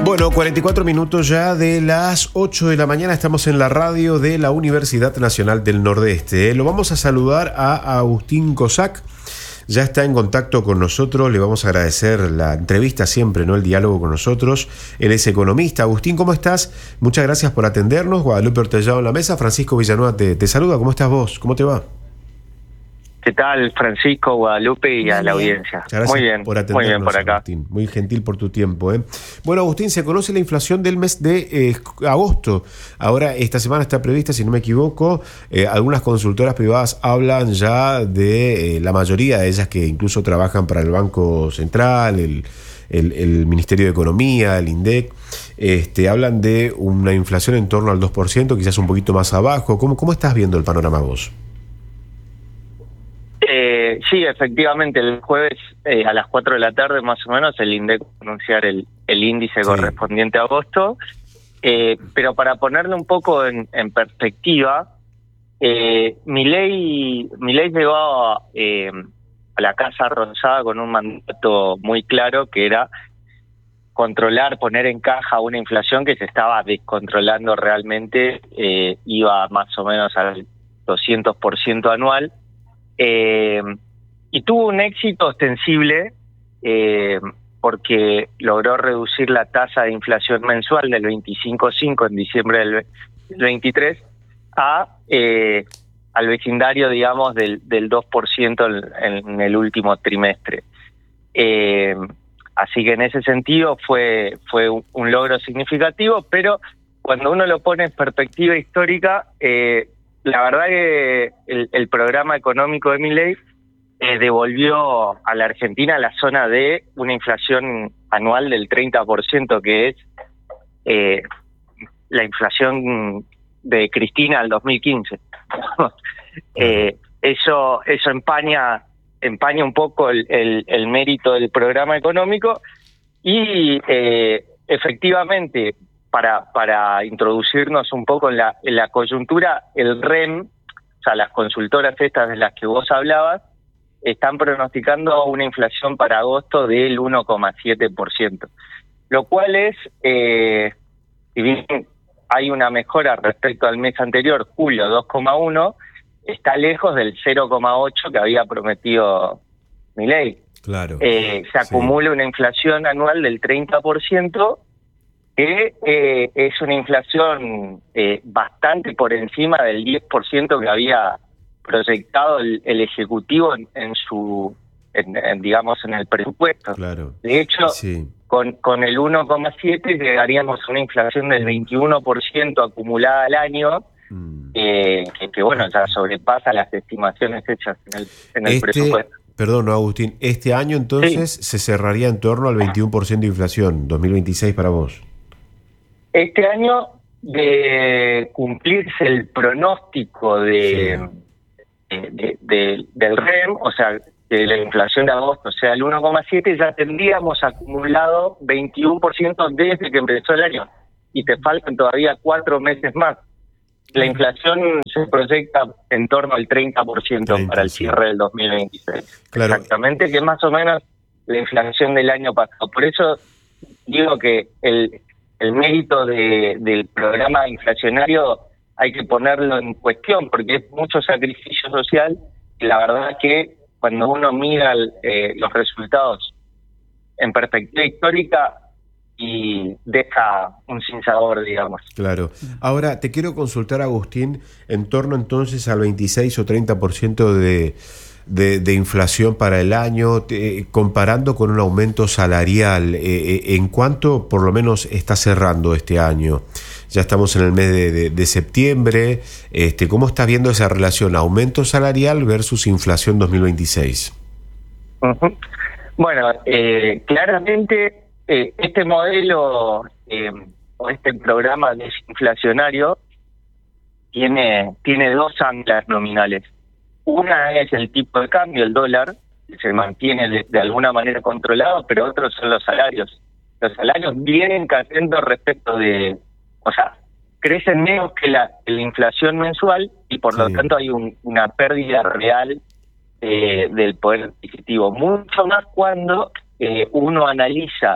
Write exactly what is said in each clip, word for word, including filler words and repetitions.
Bueno, cuarenta y cuatro minutos ya de las ocho de la mañana, estamos en la radio de la Universidad Nacional del Nordeste. Lo vamos a saludar a Agustín Kozak, ya está en contacto con nosotros, le vamos a agradecer la entrevista siempre, ¿no? El diálogo con nosotros. Él es economista. Agustín, ¿cómo estás? Muchas gracias por atendernos. Guadalupe Ortellado en la mesa, Francisco Villanueva te, te saluda. ¿Cómo estás vos? ¿Cómo te va? ¿Qué tal, Francisco, Guadalupe y a la audiencia? Gracias muy bien, por atendernos, muy bien por acá. Agustín. Muy gentil por tu tiempo, ¿eh? Bueno, Agustín, se conoce la inflación del mes de eh, agosto. Ahora, esta semana está prevista, si no me equivoco, eh, algunas consultoras privadas hablan ya de eh, la mayoría de ellas que incluso trabajan para el Banco Central, el, el, el Ministerio de Economía, el INDEC. Este, hablan de una inflación en torno al dos por ciento, quizás un poquito más abajo. ¿Cómo, cómo estás viendo el panorama vos? Eh, sí, efectivamente, el jueves eh, a las cuatro de la tarde más o menos el INDEC va a anunciar el, el índice sí. correspondiente a agosto, eh, pero para ponerle un poco en, en perspectiva, eh, Milei, Milei llegó a, eh, a la Casa Rosada con un mandato muy claro que era controlar, poner en caja una inflación que se estaba descontrolando realmente, eh, iba más o menos al doscientos por ciento anual. Eh, y tuvo un éxito ostensible eh, porque logró reducir la tasa de inflación mensual del veinticinco coma cinco en diciembre del veintitrés a eh, al vecindario, digamos, del, del dos por ciento en, en el último trimestre. Eh, así que en ese sentido fue, fue un logro significativo, pero cuando uno lo pone en perspectiva histórica, eh, la verdad que el, el programa económico de Milei eh, devolvió a la Argentina a la zona de una inflación anual del treinta por ciento, que es eh, la inflación de Cristina al dos mil quince. eh, eso eso empaña empaña un poco el, el, el mérito del programa económico y eh, efectivamente, Para, para introducirnos un poco en la, en la coyuntura, el R E M, o sea, las consultoras estas de las que vos hablabas, están pronosticando una inflación para agosto del uno coma siete por ciento, lo cual es, eh, si bien hay una mejora respecto al mes anterior, julio dos coma uno, está lejos del cero coma ocho que había prometido Milei. Claro. Eh, se acumula sí. una inflación anual del treinta por ciento, que eh, es una inflación eh, bastante por encima del diez por ciento que había proyectado el, el Ejecutivo en, en su, en, en, digamos, en el presupuesto. Claro. De hecho, sí. con, con el uno coma siete llegaríamos a una inflación del veintiuno por ciento acumulada al año, mm. eh, que, que, bueno, ya sobrepasa las estimaciones hechas en el, en el este... presupuesto. Perdón, Agustín, este año entonces sí. se cerraría en torno al veintiuno por ciento de inflación, dos mil veintiséis para vos. Este año, de cumplirse el pronóstico de, sí. de, de, de, del R E M, o sea, que la inflación de agosto sea el uno coma siete, ya tendríamos acumulado veintiuno por ciento desde que empezó el año. Y te faltan todavía cuatro meses más. La inflación se proyecta en torno al treinta por ciento para el cierre del dos mil veintiséis. Claro. Exactamente, que es más o menos la inflación del año pasado. Por eso digo que el... el mérito de, del programa inflacionario hay que ponerlo en cuestión, porque es mucho sacrificio social, y la verdad que cuando uno mira eh, los resultados en perspectiva histórica, y deja un sinsabor, digamos. Claro. Ahora, te quiero consultar, Agustín, en torno entonces al veintiséis o treinta por ciento de... De, de inflación para el año, eh, comparando con un aumento salarial, eh, eh, ¿en cuánto por lo menos está cerrando este año? Ya estamos en el mes de, de, de septiembre. Este, ¿cómo estás viendo esa relación aumento salarial versus inflación dos mil veintiséis? Uh-huh. Bueno, eh, claramente eh, este modelo eh, o este programa desinflacionario tiene, tiene dos anclas nominales. Una es el tipo de cambio, el dólar, que se mantiene de, de alguna manera controlado, pero otros son los salarios. Los salarios vienen cayendo respecto de, o sea, crecen menos que la, que la inflación mensual y por sí. lo tanto hay un, una pérdida real eh, del poder adquisitivo. Mucho más cuando eh, uno analiza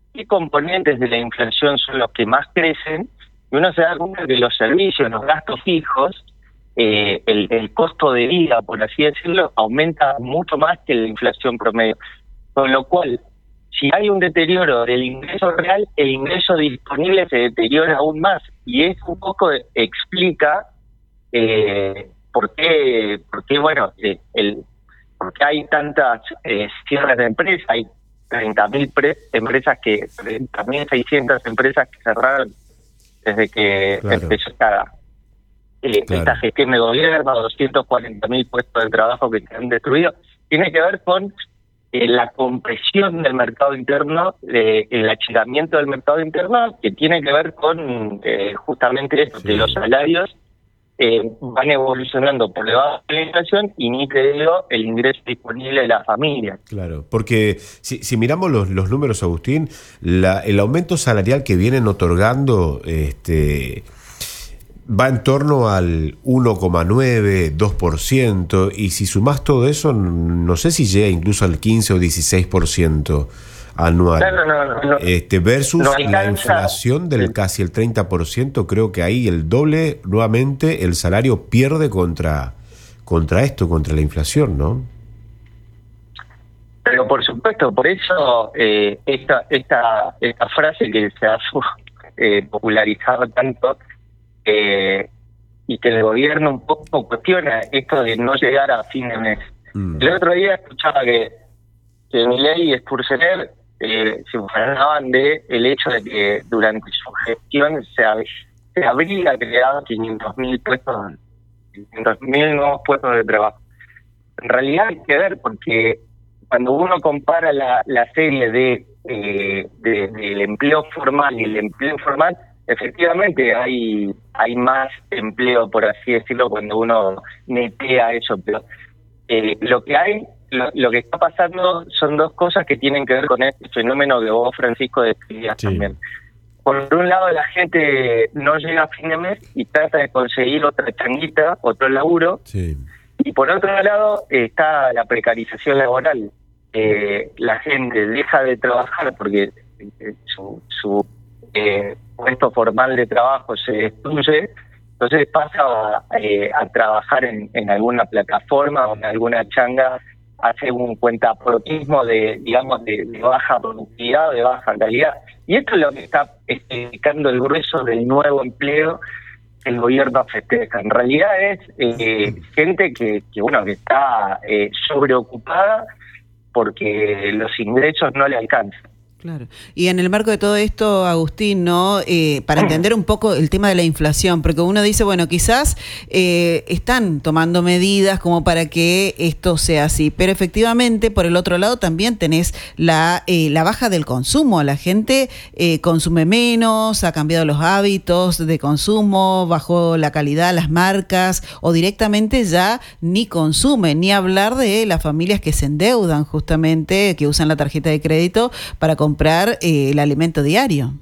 qué componentes de la inflación son los que más crecen, y uno se da cuenta que los servicios, los gastos fijos, eh, el, el costo de vida, por así decirlo, aumenta mucho más que la inflación promedio. Con lo cual, si hay un deterioro del ingreso real, el ingreso disponible se deteriora aún más. Y eso un poco explica eh, por qué, por qué, bueno, eh, el, por qué hay tantas eh, cierres de empresas. Hay treinta mil empresas que, treinta mil seiscientas empresas que cerraron desde que claro. empezó esta, eh, claro. esta gestión de gobierno, doscientos cuarenta mil puestos de trabajo que se han destruido. Tiene que ver con eh, la compresión del mercado interno, eh, el achicamiento del mercado interno, que tiene que ver con eh, justamente esto, sí. que los salarios eh, van evolucionando por debajo de la inflación y ni te digo el ingreso disponible de la familia. Claro, porque si, si miramos los, los números, Agustín, la, el aumento salarial que vienen otorgando este va en torno al uno coma nueve, dos por ciento, y si sumás todo eso, no sé si llega incluso al quince o dieciséis por ciento anual. Claro, no, no, no, este versus no la inflación del sí. casi el treinta por ciento, creo que ahí el doble, nuevamente, el salario pierde contra, contra esto, contra la inflación, ¿no? Pero por supuesto, por eso eh, esta, esta, esta frase que se ha eh, popularizado tanto, Eh, y que el gobierno un poco cuestiona esto de no llegar a fin de mes. Mm. El otro día escuchaba que, que Milei y Sturzenegger eh, se enfadaban de el hecho de que durante su gestión se, hab, se habría creado quinientos mil puestos, quinientos mil nuevos puestos de trabajo. En realidad hay que ver, porque cuando uno compara la, la serie de, eh, de del empleo formal y el empleo informal, efectivamente hay hay más empleo, por así decirlo, cuando uno netea eso, pero eh, lo que hay, lo, lo que está pasando son dos cosas que tienen que ver con este fenómeno que vos, Francisco, describías sí. también. Por un lado, la gente no llega a fin de mes y trata de conseguir otra changuita, otro laburo, sí. y por otro lado está la precarización laboral. Eh, la gente deja de trabajar porque eh, su... su eh, puesto formal de trabajo se destruye, entonces pasa a, eh, a trabajar en, en alguna plataforma o en alguna changa, hace un cuentapropismo de, digamos, de, de baja productividad, de baja calidad. Y esto es lo que está explicando el grueso del nuevo empleo que el gobierno festeja. En realidad es eh, gente que, que, bueno, que está eh, sobreocupada porque los ingresos no le alcanzan. Claro. Y en el marco de todo esto, Agustín, ¿no? Eh, para entender un poco el tema de la inflación, porque uno dice, bueno, quizás eh, están tomando medidas como para que esto sea así, pero efectivamente, por el otro lado, también tenés la, eh, la baja del consumo. La gente eh, consume menos, ha cambiado los hábitos de consumo, bajó la calidad, las marcas, o directamente ya ni consume, ni hablar de las familias que se endeudan justamente, que usan la tarjeta de crédito para comprar comprar eh, el alimento diario.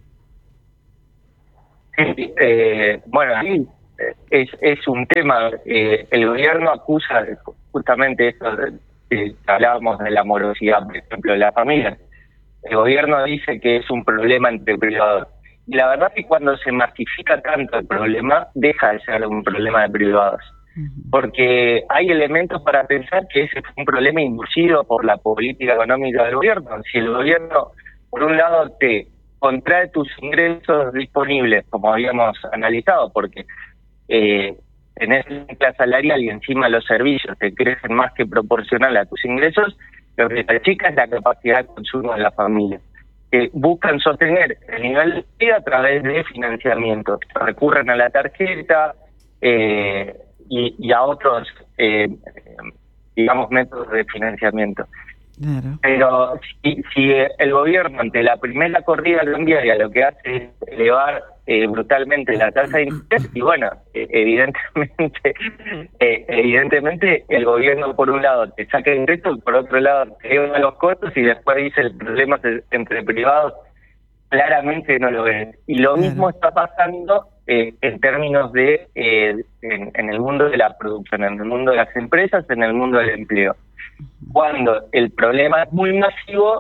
Sí, eh, bueno, ahí es, es un tema. Eh, el gobierno acusa justamente esto, eh, hablábamos de la morosidad, por ejemplo, de la familia. El gobierno dice que es un problema entre privados. Y la verdad es que cuando se masifica tanto el problema, deja de ser un problema de privados. Porque hay elementos para pensar que ese es un problema inducido por la política económica del gobierno. Si el gobierno, por un lado, te contrae tus ingresos disponibles, como habíamos analizado, porque eh, tenés la salarial y encima los servicios te crecen más que proporcional a tus ingresos, lo que te achica es la capacidad de consumo de la familia. Que buscan sostener el nivel de vida a través de financiamiento. Recurren a la tarjeta, eh, Y, y a otros, eh, digamos, métodos de financiamiento. Claro. Pero si, si el gobierno, ante la primera corrida cambiaria, lo que hace es elevar eh, brutalmente la tasa de interés, y bueno, eh, evidentemente eh, evidentemente el gobierno, por un lado, te saca ingresos, por otro lado, te eleva los costos, y después dice el problema entre privados, claramente no lo ven. Y lo claro. mismo está pasando Eh, en términos de eh, en, en el mundo de la producción, en el mundo de las empresas, en el mundo del empleo. Cuando el problema es muy masivo,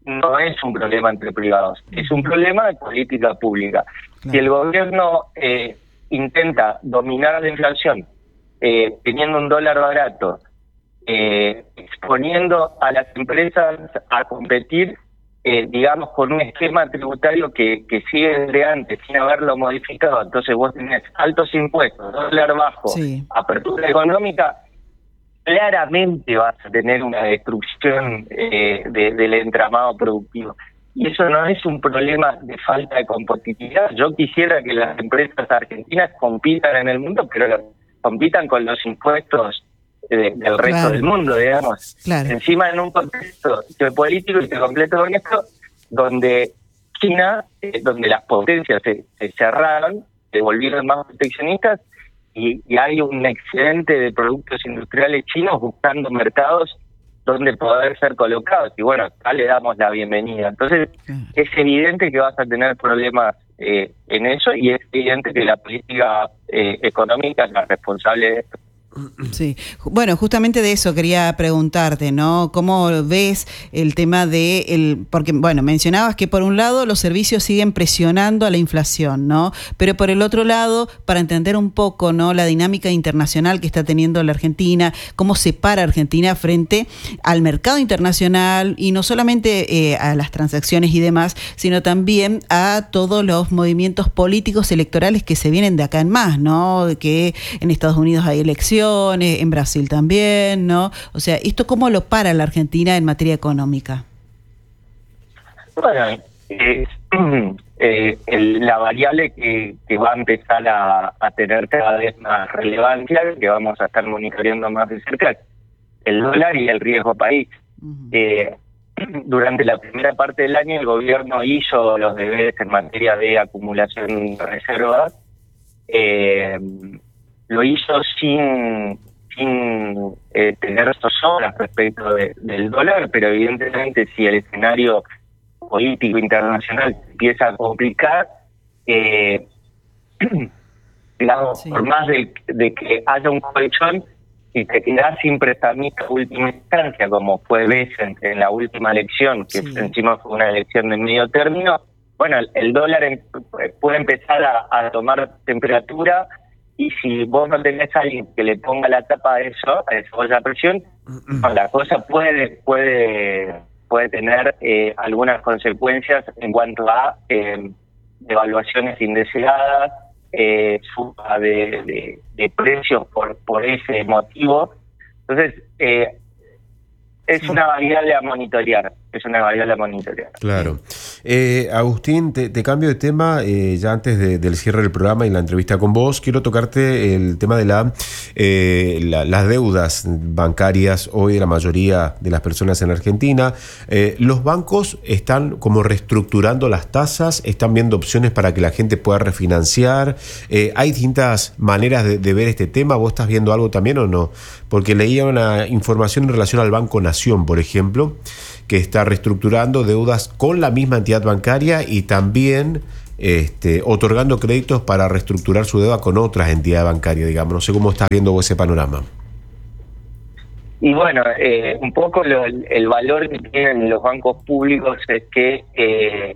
no es un problema entre privados, es un problema de política pública. Claro. Si el gobierno eh, intenta dominar la inflación eh, teniendo un dólar barato, eh, exponiendo a las empresas a competir, eh, digamos, con un esquema tributario que, que sigue de antes, sin haberlo modificado, entonces vos tenés altos impuestos, dólar bajo, sí. apertura económica, claramente vas a tener una destrucción eh, de, del entramado productivo. Y eso no es un problema de falta de competitividad. Yo quisiera que las empresas argentinas compitan en el mundo, pero compitan con los impuestos de, del resto claro. del mundo, digamos. Claro. Encima en un contexto político, y te completo con esto, donde China, eh, donde las potencias se, se cerraron, se volvieron más proteccionistas, Y, y hay un excedente de productos industriales chinos buscando mercados donde poder ser colocados. Y bueno, acá le damos la bienvenida. Entonces, es evidente que vas a tener problemas eh, en eso, y es evidente que la política eh, económica es la responsable de esto. Sí, bueno, justamente de eso quería preguntarte, ¿no? ¿Cómo ves el tema de el, porque bueno, mencionabas que por un lado los servicios siguen presionando a la inflación, ¿no? Pero por el otro lado, para entender un poco, ¿no?, la dinámica internacional que está teniendo la Argentina, cómo se para Argentina frente al mercado internacional, y no solamente eh, a las transacciones y demás, sino también a todos los movimientos políticos electorales que se vienen de acá en más, ¿no? Que en Estados Unidos hay elecciones, en Brasil también, ¿no? O sea, ¿esto cómo lo para la Argentina en materia económica? Bueno, eh, eh, el, la variable que, que va a empezar a, a tener cada vez más relevancia, que vamos a estar monitoreando más de cerca, el dólar y el riesgo país. Uh-huh. Eh, durante la primera parte del año el gobierno hizo los deberes en materia de acumulación de reservas, eh, lo hizo sin sin eh, tener zozobras respecto de, del dólar, pero evidentemente si el escenario político internacional empieza a complicar, eh, digamos, sí. por más de, de que haya un colchón, y te quedás sin prestamista última instancia, como fue Bessent en la última elección, que sí. encima fue una elección de medio término, bueno, el, el dólar en, puede empezar a, a tomar temperatura. Y si vos no tenés a alguien que le ponga la tapa a eso, a esa presión, la cosa puede puede puede tener eh, algunas consecuencias en cuanto a eh, devaluaciones indeseadas, eh, suba de, de, de precios por por ese motivo. Entonces, eh, es sí. una variable a monitorear. Es una variable a monitorear. Claro. Eh, Agustín, te, te cambio de tema. Eh, ya antes de, del cierre del programa y la entrevista con vos, quiero tocarte el tema de la, eh, la, las deudas bancarias hoy de la mayoría de las personas en Argentina. Eh, los bancos están como reestructurando las tasas, están viendo opciones para que la gente pueda refinanciar. Eh, hay distintas maneras de, de ver este tema. ¿Vos estás viendo algo también o no? Porque leía una información en relación al Banco Nación, por ejemplo, que está reestructurando deudas con la misma entidad bancaria y también este, otorgando créditos para reestructurar su deuda con otras entidades bancarias, digamos. No sé cómo estás viendo vos ese panorama. Y bueno, eh, un poco lo, el valor que tienen los bancos públicos es que eh,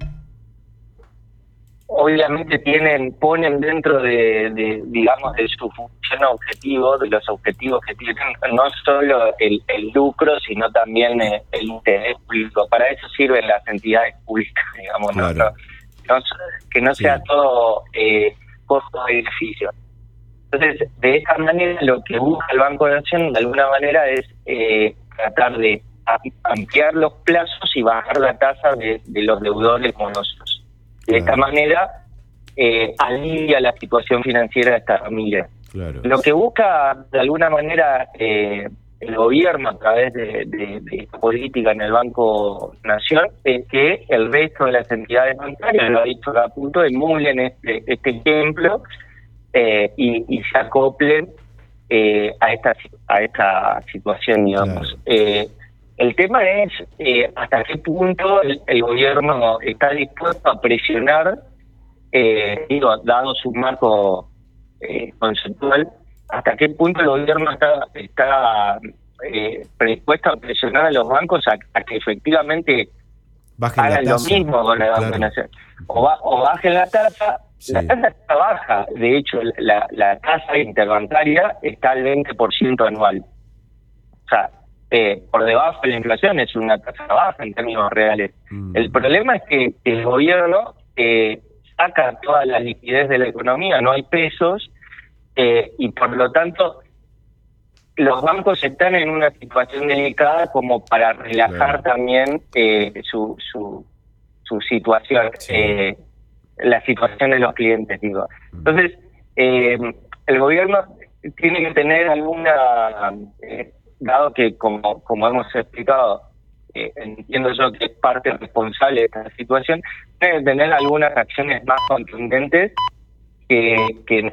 obviamente tienen ponen dentro de, de, digamos, de su función objetivo, de los objetivos que tienen, no solo el, el lucro, sino también el, el interés público. Para eso sirven las entidades públicas, digamos, claro. no, no, que no sea sí. todo eh, costo-beneficio. Entonces, de esta manera, lo que busca el Banco de Nación, de alguna manera, es eh, tratar de ampliar los plazos y bajar la tasa de, de los deudores morosos. De esta claro. manera eh, alivia la situación financiera de esta familia. Claro. Lo que busca de alguna manera eh, el gobierno a través de, de, de esta política en el Banco Nación es que el resto de las entidades bancarias, lo ha dicho a punto, emulen este, este ejemplo eh, y, y se acoplen eh, a esta a esta situación, digamos. Claro. Eh, El tema es eh, hasta qué punto el, el gobierno está dispuesto a presionar, eh, digo, dado su marco eh, conceptual, hasta qué punto el gobierno está, está eh, predispuesto a presionar a los bancos a, a que efectivamente Bajen hagan la lo tasa. mismo con la Claro. vacunación. O, va, o bajen la tasa, Sí. la tasa está baja, de hecho la, la tasa interbancaria está al veinte por ciento anual. O sea, eh, por debajo de la inflación es una tasa baja en términos reales. Mm. El problema es que el gobierno eh, saca toda la liquidez de la economía, no hay pesos, eh, y por lo tanto los bancos están en una situación delicada como para relajar Claro. también eh, su, su su situación, Sí. eh, la situación de los clientes, digo. Entonces, eh, el gobierno tiene que tener alguna, eh, dado que como, como hemos explicado, eh, entiendo yo que es parte responsable de esta situación, tiene que tener algunas acciones más contundentes que, que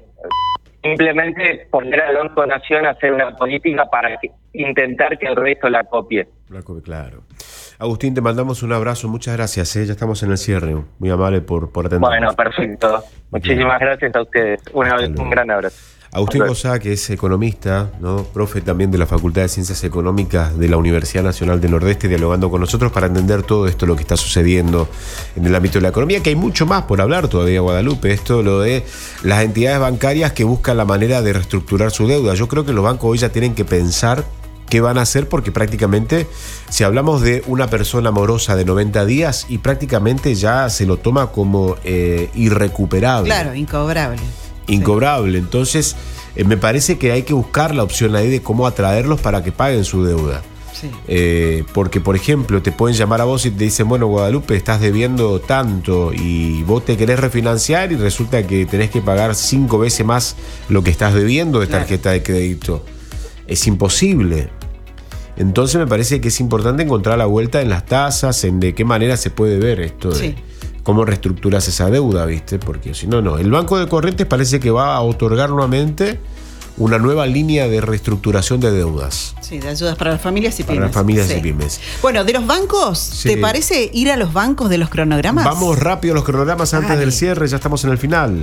simplemente poner al Banco Nación a hacer una política para que, intentar que el resto la copie. Claro. Agustín, te mandamos un abrazo, muchas gracias, ¿eh? Ya estamos en el cierre, muy amable por, por atendernos. Bueno, perfecto. Muchísimas gracias a ustedes. Una Hasta vez, luego. un gran abrazo. Agustín Gosá, que es economista, ¿no? Profe también de la Facultad de Ciencias Económicas de la Universidad Nacional del Nordeste, dialogando con nosotros para entender todo esto, lo que está sucediendo en el ámbito de la economía, que hay mucho más por hablar todavía, Guadalupe. Esto, lo de las entidades bancarias que buscan la manera de reestructurar su deuda. Yo creo que los bancos hoy ya tienen que pensar qué van a hacer, porque prácticamente, si hablamos de una persona morosa de noventa días, y prácticamente ya se lo toma como eh, irrecuperable. Claro, incobrable. Incobrable. Entonces, eh, me parece que hay que buscar la opción ahí de cómo atraerlos para que paguen su deuda. Sí. Eh, porque, por ejemplo, te pueden llamar a vos y te dicen, bueno, Guadalupe, estás debiendo tanto y vos te querés refinanciar y resulta que tenés que pagar cinco veces más lo que estás debiendo de Claro. tarjeta de crédito. Es imposible. Entonces me parece que es importante encontrar la vuelta en las tasas, en de qué manera se puede ver esto de Sí. cómo reestructuras esa deuda, ¿viste? Porque si no, no. El Banco de Corrientes parece que va a otorgar nuevamente una nueva línea de reestructuración de deudas Sí, de ayudas para las familias y pymes. para las familias Sí. y pymes. Bueno, de los bancos, Sí. ¿te parece ir a los bancos de los cronogramas? Vamos rápido a los cronogramas antes Dale. del cierre, ya estamos en el final.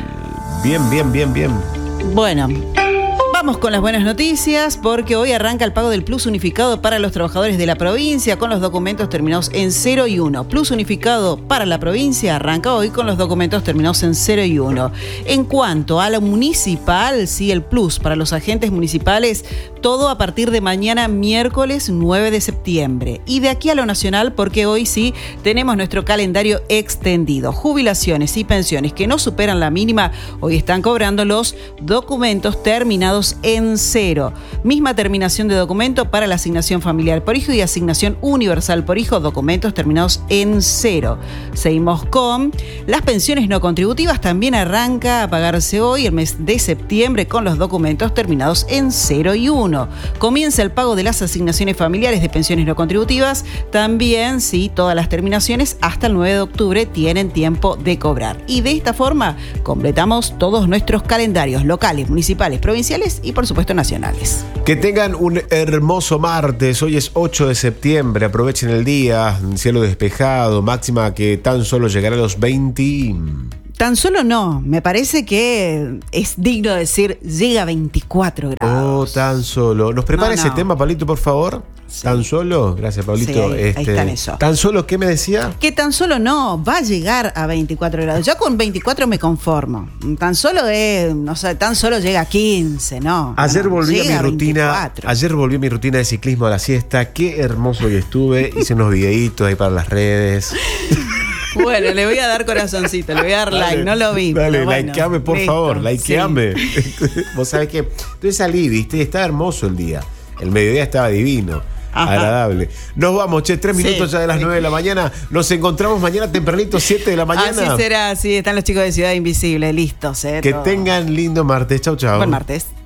Bien, bien, bien, bien. Bueno, vamos con las buenas noticias porque hoy arranca el pago del Plus unificado para los trabajadores de la provincia con los documentos terminados en cero y uno. Plus unificado para la provincia arranca hoy con los documentos terminados en cero y uno. En cuanto a la municipal, sí, el Plus para los agentes municipales, todo a partir de mañana, miércoles nueve de septiembre. Y de aquí a lo nacional, porque hoy sí tenemos nuestro calendario extendido. Jubilaciones y pensiones que no superan la mínima, hoy están cobrando los documentos terminados en cero. Misma terminación de documento para la asignación familiar por hijo y asignación universal por hijo, documentos terminados en cero. Seguimos con las pensiones no contributivas, también arranca a pagarse hoy el mes de septiembre con los documentos terminados en cero y uno. Comienza el pago de las asignaciones familiares de pensiones no contributivas, también sí, todas las terminaciones hasta el nueve de octubre tienen tiempo de cobrar. Y de esta forma completamos todos nuestros calendarios locales, municipales, provinciales y por supuesto nacionales. Que tengan un hermoso martes. Hoy es ocho de septiembre. Aprovechen el día, cielo despejado, máxima que tan solo llegará a los veinte. Tan solo no, me parece que es digno de decir, llega a veinticuatro Oh, grados. tan solo. ¿Nos prepara No, ese no. tema, Pablito, por favor? Sí. ¿Tan solo? Gracias, Pablito. Sí, ahí- ahí este, está en eso. ¿Tan solo qué me decía? Que tan solo no, va a llegar a veinticuatro grados. Yo con veinticuatro me conformo. Tan solo es, no sé, tan solo llega a quince, ¿no? Ayer No, volví a llega mi rutina. veinticuatro. Ayer volví a mi rutina de ciclismo a la siesta. Qué hermoso que estuve. Hice unos videitos ahí para las redes. Bueno, le voy a dar corazoncito, le voy a dar like, no lo vi. Dale, pero bueno, likeame, por listo, favor, sí. likeame. Vos sabés que. Entonces salí, viste, y estaba hermoso el día. El mediodía estaba divino. Ajá. Agradable. Nos vamos, che, tres Sí, minutos ya de las sí. nueve de la mañana. Nos encontramos mañana tempranito, siete de la mañana. Así será, así están los chicos de Ciudad Invisible, listos. ¿eh? Que Todo. tengan lindo martes. Chau, chau. Buen martes.